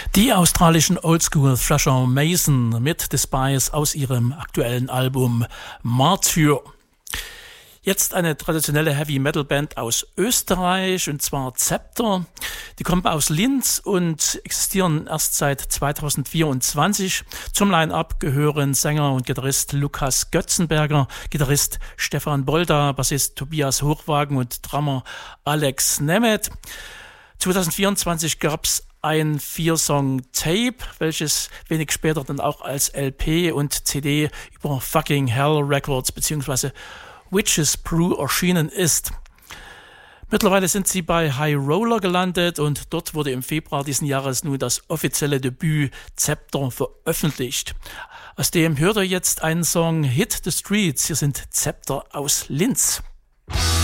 Die australischen Oldschool Thrasher Mason mit The Spice aus ihrem aktuellen Album Martyr. Jetzt eine traditionelle Heavy-Metal-Band aus Österreich, und zwar Zepter. Die kommen aus Linz und existieren erst seit 2024. Zum Line-Up gehören Sänger und Gitarrist Lukas Götzenberger, Gitarrist Stefan Bolda, Bassist Tobias Hochwagen und Drummer Alex Nemeth. 2024 gab's ein 4-Song-Tape, welches wenig später dann auch als LP und CD über Fucking Hell Records bzw. Witches Brew erschienen ist. Mittlerweile sind sie bei High Roller gelandet und dort wurde im Februar diesen Jahres nun das offizielle Debüt Zepter veröffentlicht. Aus dem hört ihr jetzt einen Song Hit the Streets. Hier sind Zepter aus Linz.